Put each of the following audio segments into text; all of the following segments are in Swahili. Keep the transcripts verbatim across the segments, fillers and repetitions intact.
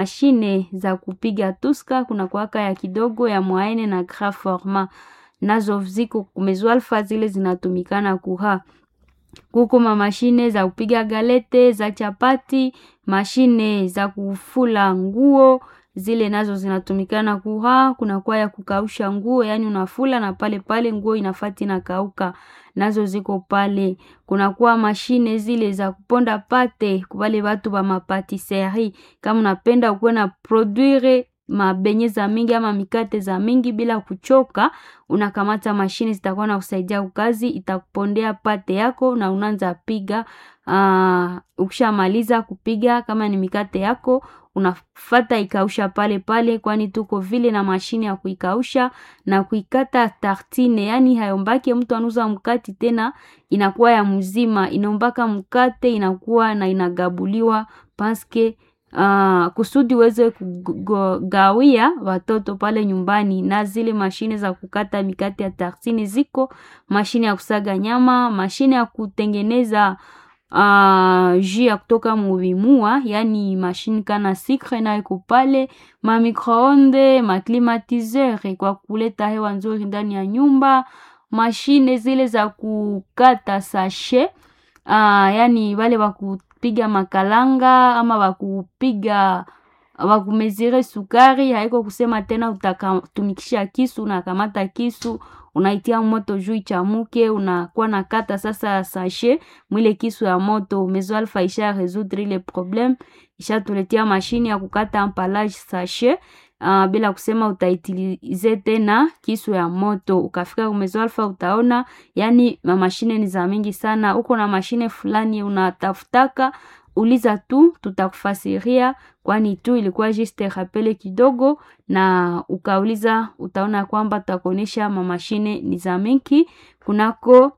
mashine za kupiga tuska, kuna kuwaka ya kidogo ya mwaene na grand format. Nazo ziko Maison Alpha, zile zinatumikana kuha. Kuko ma mashine za kupiga galete, za chapati, mashine za kufula nguo, zile nazo zinatumikana kuha. Kuna kwa ya kukausha nguo, yani unafula na pale pale nguo inafati na kauka, nazo ziko pale. Kuna kwa mashine zile za kuponda pate, kubale watu ba mapatisserie, kama unapenda ukuwe na produire mabenye za mingi ama mikate za mingi bila kuchoka, unakamata mashine zitakuwa na kusaidia kazi, itakupondea pate yako na unaanza piga. Uh, ukishamaliza kupiga kama ni mikate yako, unafata ikausha pale pale, kwani tuko vile na mashine ya kuikausha na kuikata tartine. Yani hayombaki mtu anuza mkati tena inakuwa ya mzima, inombaka mkate inakuwa na inagabuliwa paske Uh, kusudi weze kugawia watoto pale nyumbani. Na zile mashine za kukata mikate ya tartine ziko, mashine ya kusaga nyama, mashine ya kutengeneza uh, jus ya kutoka muvimua, yani mashine kana sikre na iko pale, ma microonde, ma climatiseur kwa kuleta hewa nzuri ndani ya nyumba, mashine zile za kukata sachet, uh, yani wale waku piga makalanga ama wakupiga wakumezire sukari, haiko kusema tena utatumikisha kisu, unakamata kisu unaitia moto juu ichamuke, unakuwa nakata sasa sachet mwile kisu ya moto. Maison Alpha isha résoudre le problème, isha tuletia mashine ya kukata empalage sachet uh, bila kusema utaitilize tena kisu ya moto. Ukafika kwa Maison Alpha utaona yani mashine ni za mingi sana. Uko na mashine fulani unatafutaka, uliza tu, tutakufasiria, kwani tu ilikuwa juste rappele kidogo, na ukauliza utaona kwamba tutakuonesha mashine ni za mingi kunako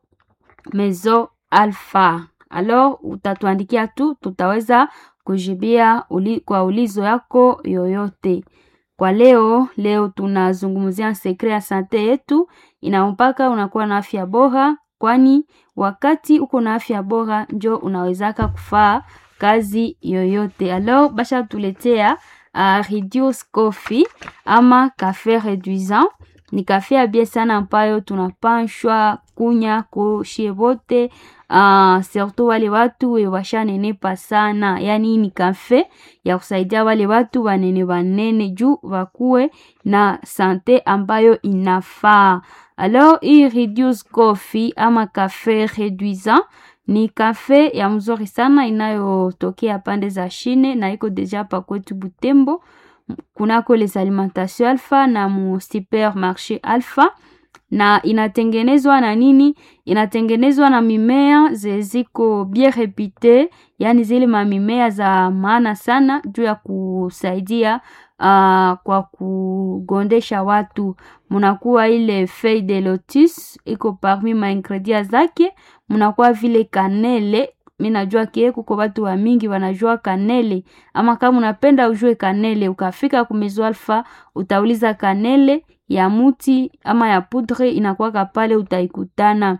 Maison Alpha. Alors utatuandikia tu, tutaweza kujibia uli, kwa ulizo yako yoyote. Kwa leo leo tunazungumzia sekre ya sante yetu, inampaka unakuwa na afya bora, kwani wakati uko na afya bora njo unawezaka kufaa kazi yoyote. Alors basha tuletea uh, reduce coffee ama café réduisant. Ni kafe ya bie sana ambayo tunapanshwa kunya kushie bote, uh, surtout wale watu we washanenepa sana. Yani ni kafe ya kusaidia wale watu wanene wanene juu wakuwe na sante ambayo inafaa. Alors hii reduce coffee ama café réduisant ni kafe ya mzuri sana inayotokea pande za Chine na iko deja pa kwetu Butembo kunako les alimentations Alpha na mu supermarché Alpha. Na inatengenezwa na nini? Inatengenezwa na mimea zeziko bien repite, yani zile mamimea za maana sana juu ya kusaidia uh, kwa kugondesha watu. Munakuwa ile feuille de lotus iko parmi ma ingredients zake, munakuwa vile kanele. Mimi najua kie kuko watu wa mingi wanajua kanele, ama kama unapenda ujue kanele, ukafika ku Maison Alpha utauliza kanele ya muti ama ya poudre, inakuwa pale utaikutana.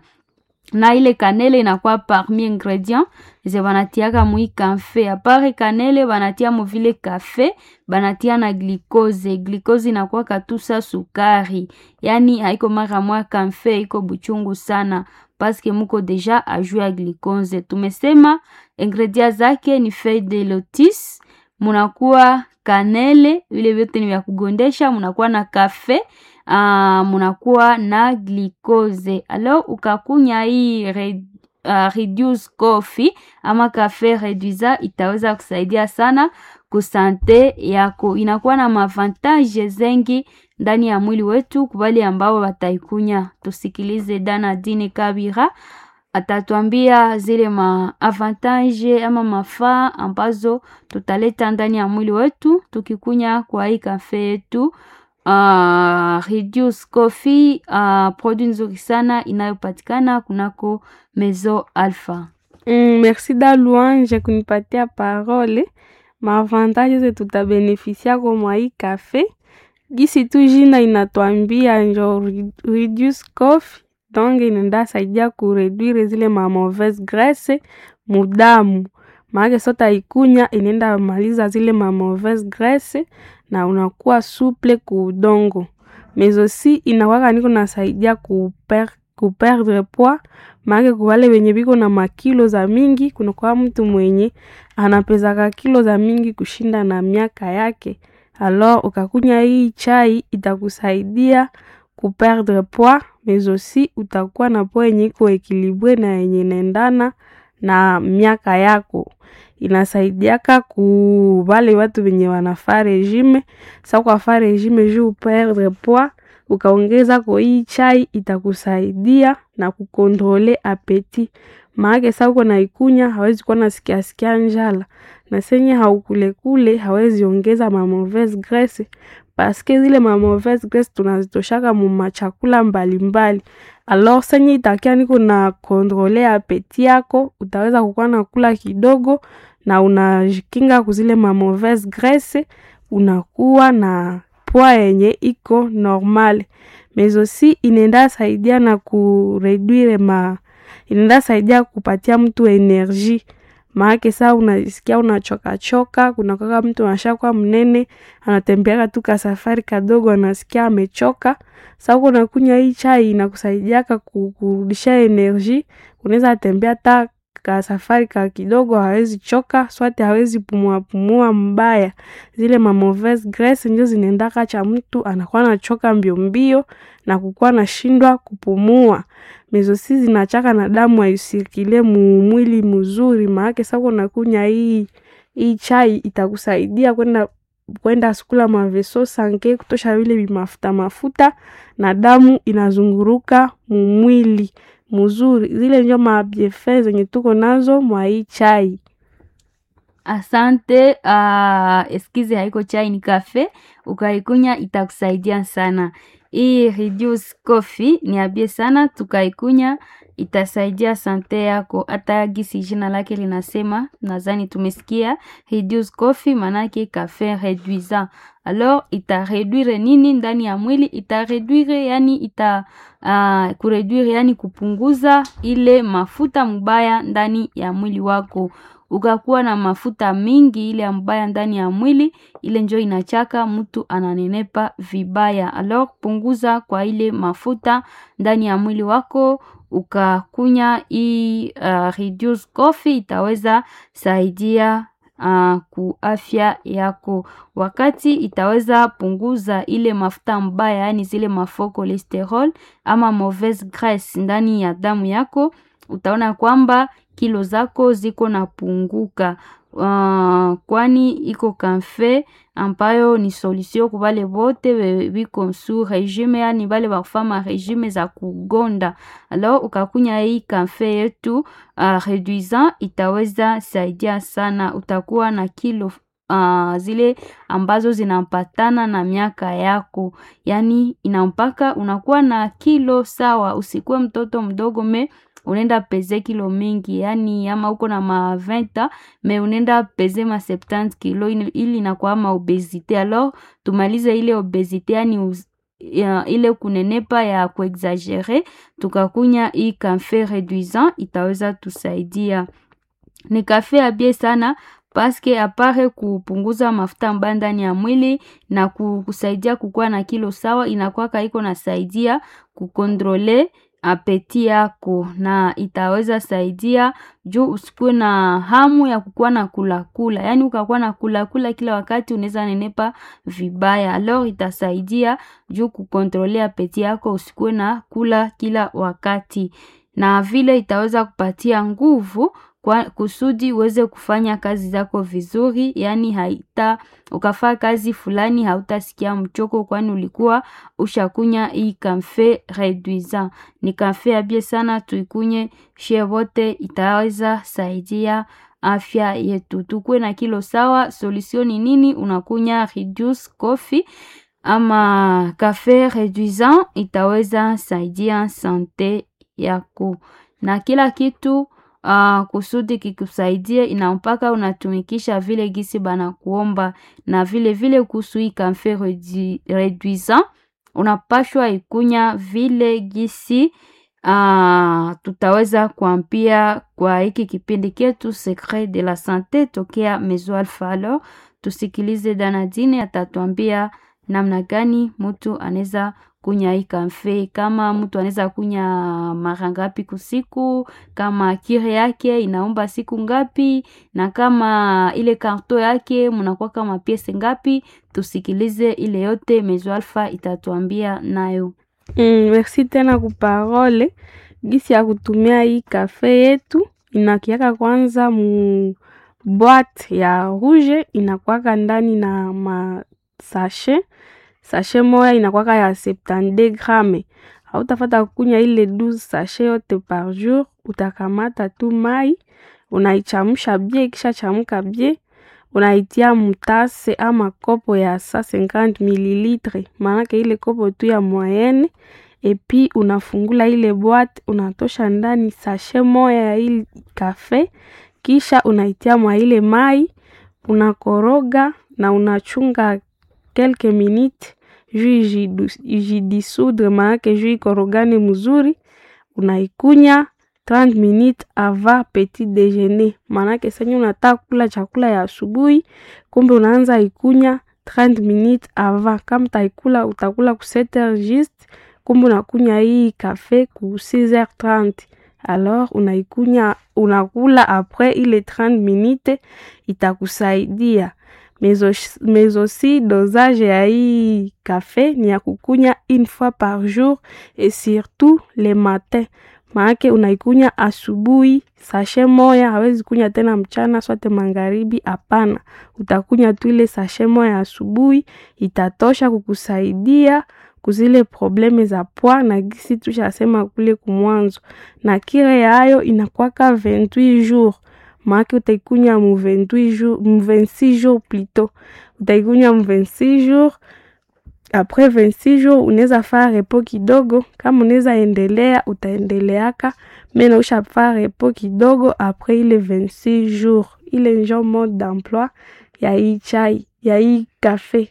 Na ile kanele inakuwa parmi ingredient ze banatiaka mui kafe. Apare kanele banatia mo vile kafe, banatia na glucose. Glucose inakuwa katusa sukari, yani haiko mara mwa kafe iko buchungu sana paske muko deja ajua glucose. Tumesema ingredient zake ni feuille de lotus, munakuwa kanele, vile vyote ni vya kugondesha, munakuwa na kafe, uh, munakuwa na glucose. Alors ukakunya hii re, uh, reduce coffee ama cafe réduisant, itaweza kusaidia sana kusante yako. Inakuwa na mavantage zengi ndani ya mwili wetu kubali ambao wataikunya. Tusikilize Dana Dine Kabira atatuambia zile ma avantage ama mafaa ambazo tutaleta ndani ya mwili wetu tukikunya kwa hii kafe yetu. Uh, reduce coffee, uh, produit nzuri sana inayopatikana kunako Maison Alpha. Mm, merci da Louange kunipatia parole. Ma avantage ze tutabenefisia kwa mwa hii kafe. Gisi tu jina inatuambia njo reduce coffee, donc inaenda saidia kureduire zile ma mauvaise graisse mudamu. maana sota ikunya inenda maliza zile ma mauvaise graisse na unakuwa souple ku udongo. Mais aussi inawaka niko nasaidia ku per, ku perdre poids, maana kwa wale wenye biko na makilo za mingi, kuna kwa mtu mwenye anapezaka kilo za mingi kushinda na miaka yake. Alors ukakunya hii chai itakusaidia ku perdre poids, mais aussi utakuwa na poids yenye iko equilibre na yenye nendana na miaka yako. Inasaidiaka ku wale watu wenye wanafaa regime. Sa kwa fa regime juu perdre poids, ukaongeza kwa hii chai itakusaidia na kukontrole apeti. Maana sa uko na ikunya hawezi kuwa nasikia sikia njala. Na senye haukule kule hawezi ongeza ma mauvaise graisse. Parce que zile ma mauvaise graisse tunazitoshaka mu machakula mbalimbali. Alors senye itakia niko na kontrole apeti yako, utaweza kukuwa na kula kidogo na unajikinga kuzile ma mauvaise graisse, unakuwa na poids yenye iko normal. Mais aussi inenda saidia na kureduire ma inenda saidia kupatia mtu energie. Maana saa unasikia unachoka choka, kuna kaka mtu anashakuwa mnene, anatembea tu ka safari kadogo anasikia amechoka. Sasa uko unakunya hii chai inakusaidia kurudisha energie, unaweza tembea ta ka safari ka kidogo hawezi choka, swati hawezi pumua pumua mbaya. Zile ma mauvaise graisse ndio zinaendaka cha mtu anakuwa anachoka mbio mbio na kukuwa anashindwa kupumua. Mezosi zinachaka na damu haisirikile mu mwili mzuri. Maana sasa unakunya hii hii chai itakusaidia kwenda kwenda sukula maveso sanke, kutosha vile mafuta mafuta na damu inazunguruka mu mwili mzuri. Zile ndio mabiefes zenye tuko nazo mwa hii chai. Asante. Uh, eskize haiko chai ni kafe, ukaikunya itakusaidia sana. Hii reduce coffee ni abie sana, tukaikunya itasaidia sante yako. Hata gisi jina lake linasema, nadhani tumesikia reduce coffee manake kafe réduisant. Alors ita réduire nini ndani ya mwili? Ita réduire yani ita uh, kureduire yani kupunguza ile mafuta mbaya ndani ya mwili wako. Ukakuwa na mafuta mingi ile mbaya ndani ya mwili, ile njoo inachaka mtu ananenepa vibaya. Alors punguza kwa ile mafuta ndani ya mwili wako, ukakunya hii uh, reduce coffee itaweza saidia uh, ku afya yako. Wakati itaweza punguza ile mafuta mbaya, yani zile mafo cholesterol ama mauvaise graisse ndani ya damu yako, utaona kwamba kilo zako ziko na punguka. Uh, kwani iko kafe ambayo ni solution kwa wale wote wiko su regime, yani wale wafama regime za kugonda. Alors ukakunya hii kafe yetu uh, réduisant itaweza saidia sana. Utakuwa na kilo uh, zile ambazo zinampatana na miaka yako, yani inampaka unakuwa na kilo sawa. Usikuwe mtoto mdogo me unenda peze kilo mingi, yani ama uko na ma vingt me unenda peze ma septante kilo, ili inakuwa ma obesite. Alors tumalize ile obesite, yani uz, ya, ile kunenepa ya kuexagere, tukakunya hii kafe réduisant itaweza tusaidia. Ni kafe abie sana paske apare kupunguza mafuta mbaya ndani ya mwili na kusaidia kukua na kilo sawa, inakuwa kaiko nasaidia kukontrole apeti yako, na itaweza saidia juu usikuwe na hamu ya kukuwa na kula kula. Yani ukakuwa na kula kula kila wakati unaweza nenepa vibaya. Alors itasaidia juu kukontrole apeti yako, usikuwe na kula kila wakati. Na vile itaweza kupatia nguvu kwa kusudi uweze kufanya kazi zako vizuri. Yani haita ukafanya kazi fulani hautasikia mchoko, kwani ulikuwa ushakunya hii kafe réduisant. Ni kafe abie sana, tuikunye shie wote, itaweza saidia afya yetu. Tukue na kilo sawa. Solution ni nini? Unakunya reduce coffee ama kafe réduisant, itaweza saidia sante yako. Na kila kitu Uh, kusudi kikusaidia inampaka unatumikisha vile gisi bana kuomba. Na vile vile kusui kafe réduisant unapashwa ikunya vile gisi uh, tutaweza kuambia kwa hiki kipindi ketu Secret de la Sante tokea Maison Alpha. Alors tusikilize Danadine atatuambia namna gani mtu anaweza kunya hii kamfe, kama mtu anaweza kunya mara ngapi kusiku, kama kire yake inaomba siku ngapi, na kama ile karto yake mnakuwa kama piese ngapi. Tusikilize ile yote Maison Alpha itatuambia nayo. Mm, merci tena kuparole. Gisi ya kutumia hii kafe yetu inakiaka kwanza mu boîte ya rouge, inakuwaka ndani na ma sachet. Sachet moya inakuwaka ya septante grame. Hautafata kukunya ile douze sachet yote par jour. Utakamata tu mai, unaichamusha bie, kisha chamuka bie, unaitia mutase ama kopo ya cent cinquante millilitres, manake ile kopo tu ya moyenne. Epi unafungula ile boîte, unatosha ndani sachet moya ya ile kafe, kisha unaitia mwa ile mai, unakoroga na unachunga quelques minutes juu ijidisoudre, manake juu ikorogane mzuri. Unaikunya trente minutes avant petit déjeuner, manake senye unataka kula chakula ya asubuhi, kumbe unaanza ikunya trente minutes avant. Kama utaikula utakula ku sept heures juste, kumbe unakunya hii kafe ku six heures trente. Alors unaikunya unakula après ile trente minutes, itakusaidia. Mais aussi dosage ya hii kafe ni ya kukunya une fois par jour et surtout le matin. Maake unaikunya asubuhi sachet moya, hawezi kunya tena mchana swate magharibi, hapana. Utakunya tu ile sachet moya asubuhi, itatosha kukusaidia kuzile probleme za poa na gisi tushasema kule kumwanzo. Na kire yayo inakuwaka vingt-huit jours. Maake utaikunya mu vingt-huit jours, mu vingt-six jours plutôt. Utaikunya mu vingt-six jours. Après vingt-six jours unaweza faa repos kidogo. Kama unaweza endelea utaendeleaka, mena ushafaa repos kidogo après ile vingt-six jours. Ile njo mode d'emploi ya hii chai, ya hii kafe.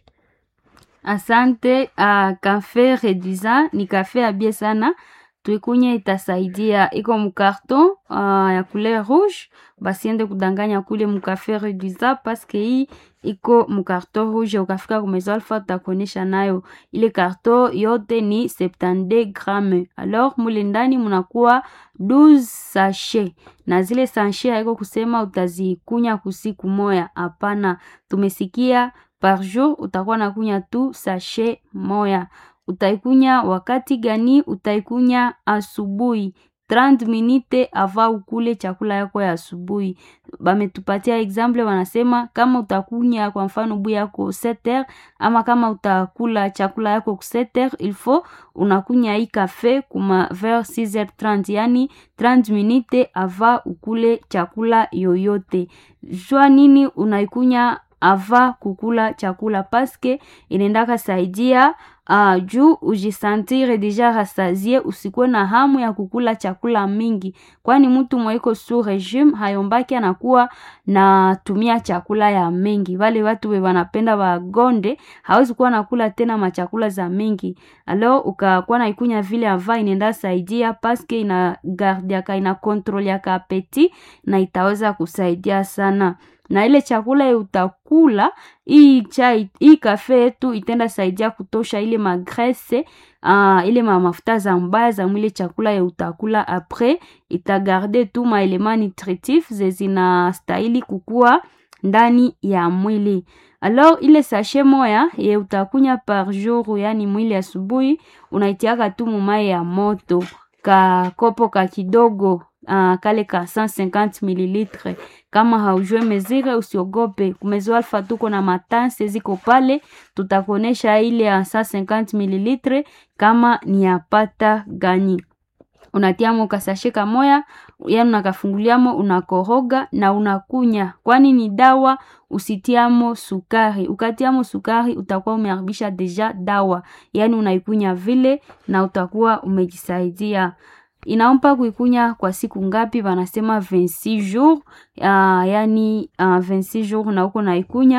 Asante. Uh, kafe reduisa ni kafe abie sana, tuikunye itasaidia. Iko mukarton uh, ya couleur rouge, basiende kudanganya kule mukafe reduisa paske hii iko mukarton rouge. Ukafika ku Maison Alpha utakonesha nayo. Ile karton yote ni septante grame. Alors mule ndani munakuwa douze sachet, na zile sachet haiko kusema utazikunya kusiku moya, hapana. Tumesikia par jour utakuwa nakunya tu sachet moya. Utaikunya wakati gani? Utaikunya asubuhi trente minutes avant ukule chakula yako ya asubuhi. Bametupatia example, wanasema kama utakunya kwa mfano buya yako sept heures, ama kama utakula chakula yako ku sept heures, il faut unakunya hii kafe kuma vers six heures trente, yani trente minutes avant ukule chakula yoyote. Jua nini unaikunya ava kukula chakula? Paske inendaka saidia uh, juu ujisantire deja rasazie, usikuwe na hamu ya kukula chakula mingi. Kwani mtu mwaiko sous regime hayombaki anakuwa na tumia chakula ya mingi. Wale watu we wanapenda wagonde hawezi kuwa nakula tena machakula za mingi. Alo ukakuwa na ikunya vile ava inenda saidia, paske ina gardiaka, ina control yaka apeti, na itaweza kusaidia sana. Na ile chakula ya utakula, hii chai, hii kafe yetu itenda saidia kutosha ile magrese, uh, ile ma mafuta za mbaya za mwile chakula ya utakula. Après itagarde tu ma element nutritif zezina stahili kukua ndani ya mwili. Alors ile sachet moya ya utakunya par jour, yani mwili asubuhi, unaitiaka tu mumai ya moto, ka kopo ka kidogo, uh, kale ka cent cinquante millilitres. Kama haujue mezire usiogope, ku Maison Alpha tuko na matanse ziko pale, tutakonesha ile ya cent cinquante millilitres kama ni yapata gani. Unatiamo kasashika moya, yani unakafunguliamo, unakoroga na unakunya. Kwani ni dawa, usitiamo sukari. Ukatiamo sukari utakuwa umeharibisha deja dawa, yani unaikunya vile na utakuwa umejisaidia. Inaompa kuikunya kwa siku ngapi? Wanasema vingt-six jours, uh, yani uh, vingt-six jours na uko naikunya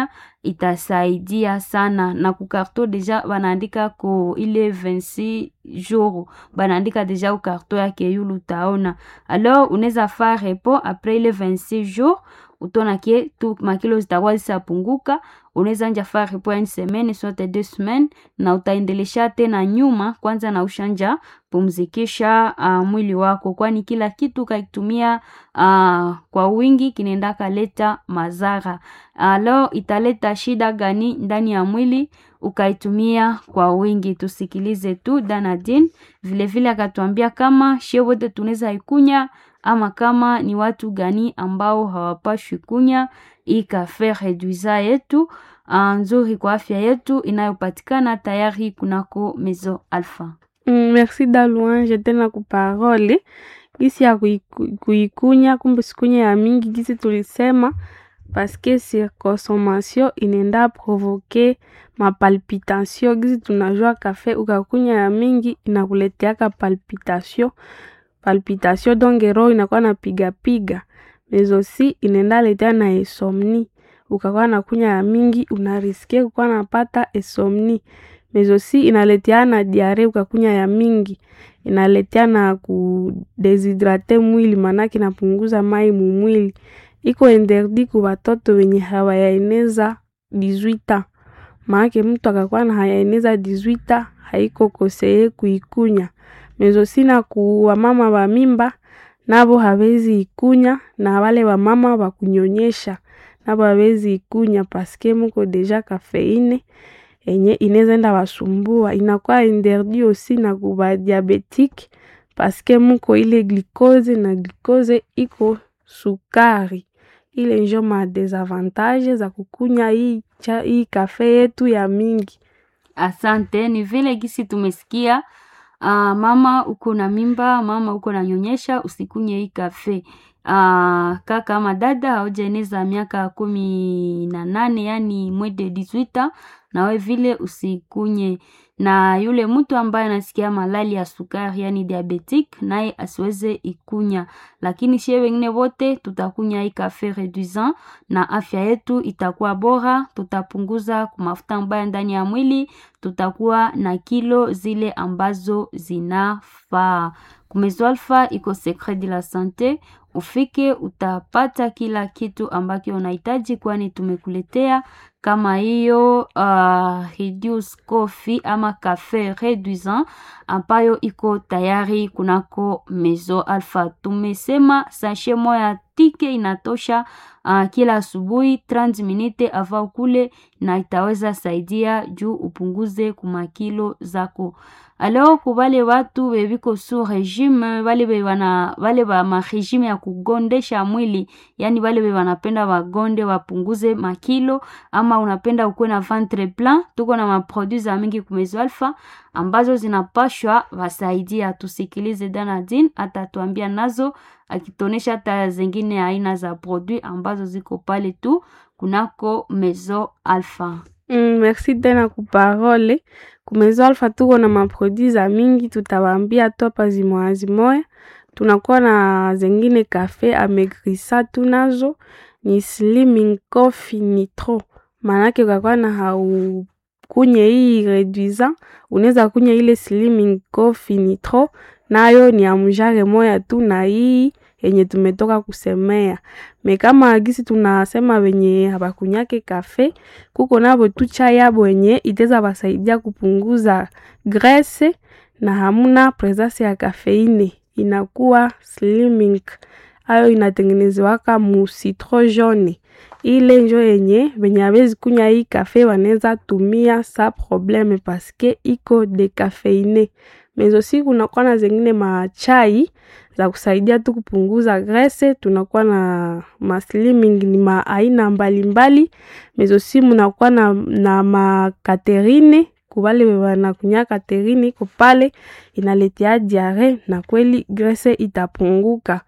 itasaidia sana. Na kukarto deja banaandika ko ile vingt-six jours banaandika deja ukarto yake yulu utaona. Alors unaweza faire repos après ile vingt-six jours, utona kie tu makilo zitakuwa zisapunguka. Unaweza anja faire repos une semaine soit deux semaines, na utaendelesha tena nyuma kwanza na ushanja pumzikisha uh, mwili wako, kwani kila kitu kakitumia uh, kwa wingi kinaenda kaleta mazara. Alors italeta shida gani ndani ya mwili ukaitumia kwa wingi? Tusikilize tu Danadine. Vile vile akatuambia kama shie wote tunaweza ikunya ama kama ni watu gani ambao hawapashwi kunya hii cafe reduisa yetu nzuri kwa afya yetu inayopatikana tayari kunako Maison Alpha. Mm, merci Dalouange tena kuparole. Gisi ya kuikunya kumbe sikunya ya mingi gisi tulisema parce que surconsommation inenda provoquer ma palpitation. Gisi tunajua kafe ukakunya ya mingi inakuletea palpitation. Palpitation donc roho inakuwa na piga piga. Mais aussi inenda letea na insomnie. Ukakuwa na kunya ya mingi unariske kukuwa napata insomnie. Mais aussi inaletea na diarrhée ukakunya ya mingi. Inaletea na kudeshydrate mwili, manaki inapunguza mai mu mwili. Iko interdit kwa watoto wenye hawayaeneza dix-huit ans. Maana mtu akakuwa na hayaeneza dix-huit ans haiko koseye kuikunya. Mais aussi na kuwa mama wa mimba nabo hawezi ikunya, na wale wa mama wa kunyonyesha nabo hawezi ikunya paske muko deja kafeine enye inaweza enda wasumbua. Inakuwa interdit aussi na kuba diabetique paske muko ile glucose, na glucose iko sukari. Ile njo ma desavantage za kukunya hii cha hii kafe yetu ya mingi. Asante, ni vile gisi tumesikia. Uh, mama uko na mimba, mama uko na nyonyesha, usikunye hii kafe. Uh, kaka ama dada haujaeneza miaka kumi na nane, yani mwede dix-huit ans, na we vile usikunye. Na yule mtu ambaye anasikia malali ya sukari yani diabetic, naye asiweze ikunya. Lakini shie wengine wote tutakunya hii cafe reduisant na afya yetu itakuwa bora. Tutapunguza kumafuta mbaya ndani ya mwili, tutakuwa na kilo zile ambazo zinafaa. Maison Alpha iko secret de la santé. Ufike utapata kila kitu ambacho unahitaji, kwani tumekuletea kama hiyo uh, reduce coffee ama cafe reduisant ambayo iko tayari kunako Maison Alpha. Tumesema sachet moja tike inatosha uh, kila asubuhi thelathini minute avant kule, na itaweza saidia juu upunguze kumakilo zako. Alors kubale watu bebiko su regime, wale be wana wale ba ma regime ya kugondesha mwili, yani wale be wanapenda wagonde wapunguze makilo, ama unapenda ukue na ventre plein, tuko na ma produits za mingi ku Maison Alpha ambazo zinapashwa wasaidia. Tusikilize Danadine atatuambia nazo, akitonesha hata zingine aina za produits ambazo ziko pale tu kunako Maison Alpha. Mm, merci tena kuparole. Ku Maison Alpha tuko na maproduits za mingi, tutawambia topa zimoya zimoya. Tunakuwa na zengine cafe amaigrissa tunazo, ni slimming coffee nitro. Manake ukakuwa na hau kunye hii reduisant, unaweza kunya ile slimming coffee nitro, nayo ni amujare moya tu na hii yenye tumetoka kusemea. Me kama agisi tunasema wenye habakunyake kafe, kuko nabo tu chai yabo yenye iteza basaidia kupunguza graisse na hamuna presence ya kafeine. Inakuwa slimming, ayo inatengenezwa kama citron jaune. Ile njo yenye wenye hawezi kunya hii kafe wanaweza tumia sa probleme paske iko decafeine. Mais aussi kunakuwa na zengine machai za kusaidia tu kupunguza graisse. Tunakuwa na ma slimming ni ma aina mbalimbali. Mais aussi munakuwa na, na ma Caterine, kubale wana kunya Caterine iko pale inaletea diarrhée na kweli graisse itapunguka.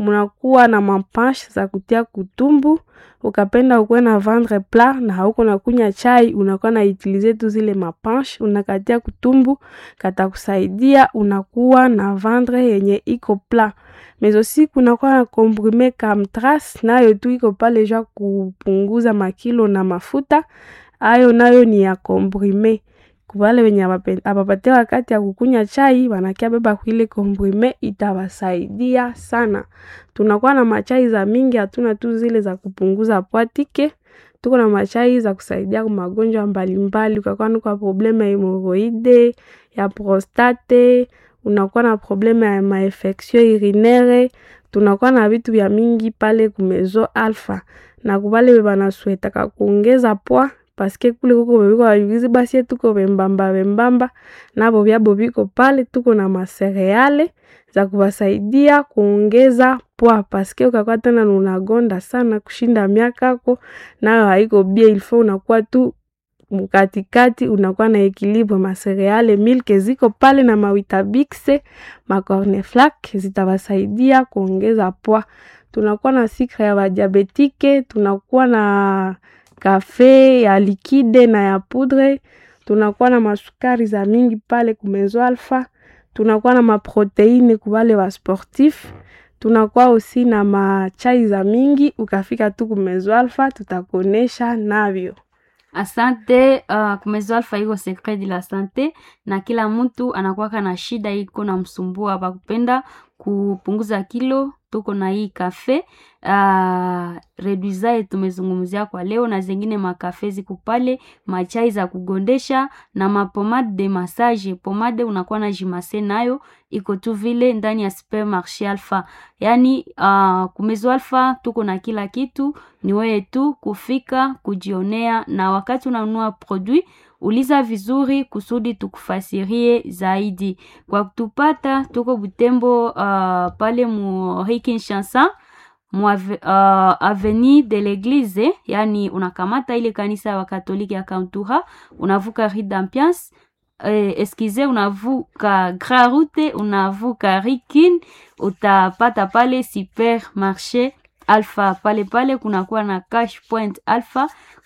munakuwa na mapanche za kutia kutumbu. Ukapenda ukuwe na vendre plat na hauko na kunya chai, unakuwa na utilize tu zile mapanche, unakatia kutumbu, kata kusaidia, unakuwa na vendre yenye iko plat. Mezo si kunakuwa na komprime Camtras, nayo tu iko pale jua kupunguza makilo na mafuta, ayo nayo ni ya komprime. Kubale wenye abapate wakati ya kukunya chai, wanakia beba kuile komprime, itawasaidia sana. Tunakuwa na machai za mingi, hatuna tu zile za kupunguza poatike. Tuko na machai za kusaidia kwa magonjwa mbalimbali, ukakuwa kwa problema ya hemorrhoide, ya prostate, unakuwa na problema ya ma-infection urinaire. Tunakuwa na vitu vya mingi pale kumezo Alpha. Na kubale beba na suetaka kuongeza poa, paske kule kuko bebiko wajugizi basi tuko bembamba bembamba, nabo vyabo biko pale. Tuko na masereale za kuwasaidia kuongeza poa, paske ukakuwa tena unagonda sana kushinda miaka yako, nayo haiko bia. Ilfo unakuwa tu mkatikati, unakuwa na ekilibre. Masereale milk ziko pale na mawitabix, macornflak zitawasaidia kuongeza poa. Tunakuwa na sikre ya diabetike, tunakuwa na kafe ya likide na ya poudre, tunakuwa na masukari za mingi pale kumezo Alpha, tunakuwa na maproteine kubale wa sportif, tunakuwa osi na machai za mingi. Ukafika tu kumezo Alpha, tutakonesha navyo. Asante. Uh, kumezo Alpha iko secret de la sante, na kila mtu anakuwa na shida iko na msumbua ba kupenda kupunguza kilo. Tuko na hii kafe uh, reduizae tumezungumzia kwa leo, na zingine makafe ziko pale, machai za kugondesha na mapomade de massage. Pomade unakuwa na jimase nayo iko tu vile ndani ya supermarché Alpha. Yani uh, kumezo Alpha tuko na kila kitu, ni wewe tu kufika kujionea, na wakati unanunua produit uliza vizuri kusudi tukufasirie zaidi. Kwa kutupata tuko Butembo uh, pale mu Kinshasa mu uh, avenue de l'église, yani unakamata ile kanisa ya Katoliki ya Kantura, unavuka rue d'Ambiance, eh, eskize unavuka Grand Route, unavuka Rikin, utapata pale supermarché Alpha. Pale pale kunakuwa na cash point Alpha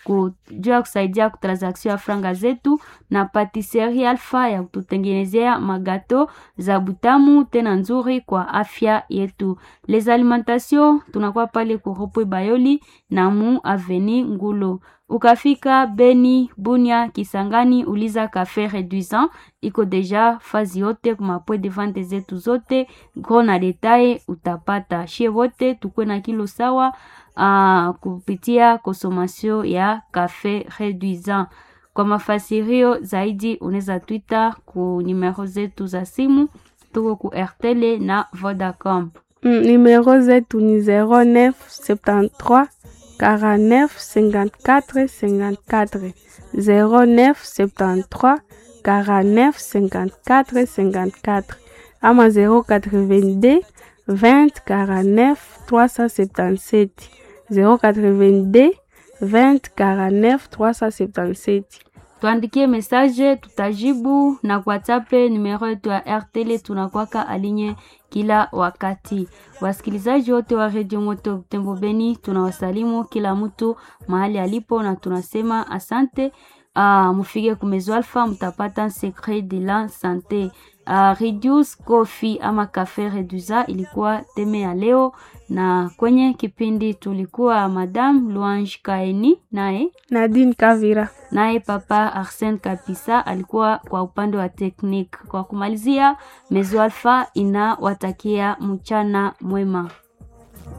kujua kusaidia kutransaction ya franga zetu, na patisserie Alpha ya kututengenezea magato za butamu tena nzuri kwa afya yetu. Les alimentations tunakuwa pale kuropo Bayoli na mu avenue Ngulo. Ukafika Beni, Bunia, Kisangani, uliza cafe réduisant, iko deja fazi yote kuma point de vente zetu zote, gros na detail utapata. Shie wote tukwe na kilo sawa uh, kupitia consommation ya cafe réduisant. Kwa mafasirio zaidi unaweza Twitter ku numero zetu za simu, tuko ku Airtel na Vodacom. Mm, numero zetu ni zero neuf septante-trois quarante-neuf cinquante-quatre cinquante-quatre, zero neuf septante-trois quarante-neuf cinquante-quatre cinquante-quatre, ama zero quatre-vingt-deux vingt quarante-neuf trois cent soixante-dix-sept, zero quatre-vingt-deux vingt quarante-neuf trois cent soixante-dix-sept. Tuandikie message, tutajibu. Na kwa WhatsApp numero yetu ya Airtel tunakuwaka alinye kila wakati. Wasikilizaji wote wa Radio Moto Butembo Beni, tunawasalimu kila mtu mahali alipo, na tunasema asante. Uh, mufike kumezo Alpha, mtapata secret de la santé. Uh, reduce coffee ama cafe reduza ilikuwa teme ya leo, na kwenye kipindi tulikuwa Madame Louange Kaeni nae Nadine Kavira, nae Papa Arsène Kapisa alikuwa kwa upande wa teknik. Kwa kumalizia, Mezo Alpha ina watakia mchana mwema.